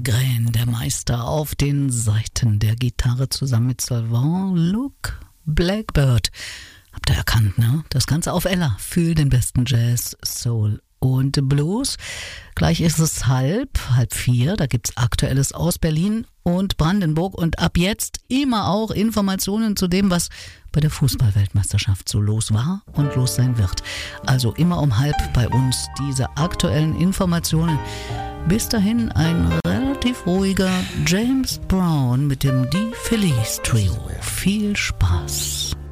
Dahlgren, der Meister auf den Saiten der Gitarre zusammen mit Sylvain Luc Blackbird. Habt ihr erkannt, ne? Das Ganze auf Ella. Fühl den besten Jazz, Soul und Blues. Gleich ist es halb 4. Da gibt's Aktuelles aus Berlin und Brandenburg. Und ab jetzt immer auch Informationen zu dem, was bei der Fußball-Weltmeisterschaft so los war und los sein wird. Also immer um halb bei uns diese aktuellen Informationen. Bis dahin ein relativ ruhiger James Brown mit dem Die Felice Trio. Viel Spaß.